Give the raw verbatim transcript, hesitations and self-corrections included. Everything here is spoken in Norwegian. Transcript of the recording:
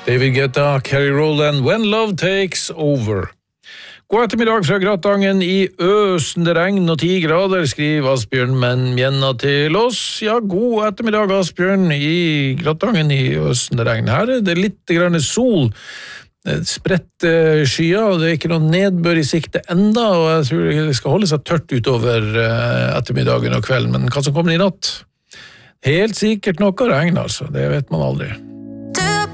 David Guetta, Kerry Rowland, When Love Takes Over. God ettermiddag fra Gratangen i øsende regn og ti grader, skriver Asbjørn, men mjenna til oss. Ja, god ettermiddag, Asbjørn, i Gratangen i øsende regn. Her er det litt grann sol, spredt skyer, og det er ikke noe nedbør i sikte enda, og jeg tror det skal holde seg tørt utover ettermiddagen og kvelden, men hva som kommer i natt? Helt sikkert noe regn, altså, det vet man aldri.